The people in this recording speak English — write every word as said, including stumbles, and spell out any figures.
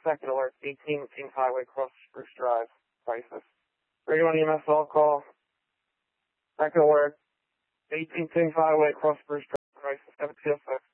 second alert, eighteen Kings Highway, cross Spruce Drive, crisis. Radio on E M S all call. Second alert, eighteen Kings Highway, cross Spruce Drive, crisis, seven two six.